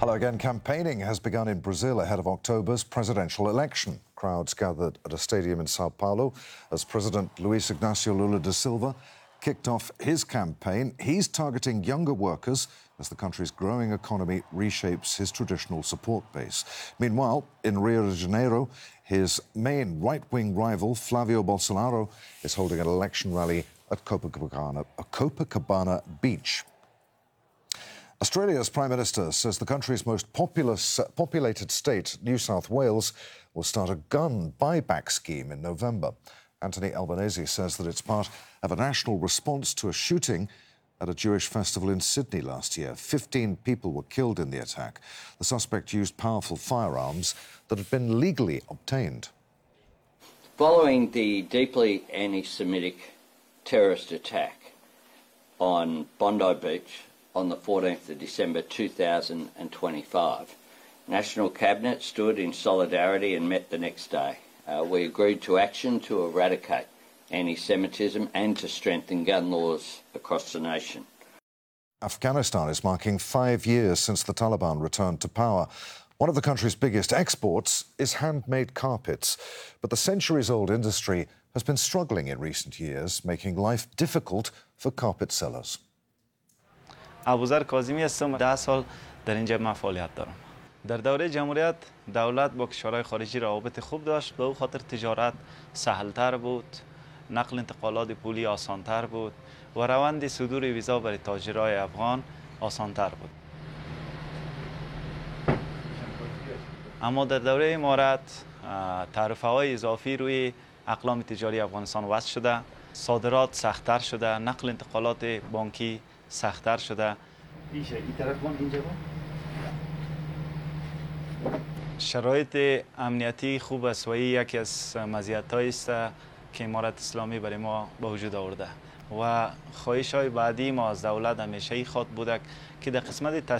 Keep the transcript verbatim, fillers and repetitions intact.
Hello again. Campaigning has begun in Brazil ahead of October's presidential election. Crowds gathered at a stadium in Sao Paulo as President Luiz Inácio Lula da Silva kicked off his campaign. He's targeting younger workers as the country's growing economy reshapes his traditional support base. Meanwhile, in Rio de Janeiro, his main right-wing rival, Flavio Bolsonaro, is holding an election rally at Copacabana, Copacabana Beach. Australia's Prime Minister says the country's most populous, uh, populated state, New South Wales, will start a gun buyback scheme in November. Anthony Albanese says that it's part of a national response to a shooting at a Jewish festival in Sydney last year. Fifteen people were killed in the attack. The suspect used powerful firearms that had been legally obtained. Following the deeply anti-Semitic terrorist attack on Bondi Beach on the fourteenth of December two thousand twenty-five, National Cabinet stood in solidarity and met the next day. Uh, we agreed to action to eradicate anti-Semitism and to strengthen gun laws across the nation. Afghanistan is marking five years since the Taliban returned to power. One of the country's biggest exports is handmade carpets, but the centuries-old industry has been struggling in recent years, making life difficult for carpet sellers. ابوذر کاظمی هستم. ده سال در اینجا من فعالیت دارم. در دوره جمهوریت دولت با کشورهای خارجی روابط خوب داشت، به او خاطر تجارت سهلتر بود، نقل انتقالات پولی آسانتر بود و روند صدور ویزا برای تاجرای افغان آسانتر بود. اما در دوره امارت تعرفه‌های اضافی روی اقلام تجاری افغانستان وضع شده، صادرات سخت‌تر شده، نقل انتقالات بانکی سخت‌تر شده. شرایط امنیتی خوب است و یکی از مزیت‌هایی است که امارت اسلامی برای ما به وجود آورده و خواهش‌های بعدی ما از دولت همیشه خواهد بود که در قسمت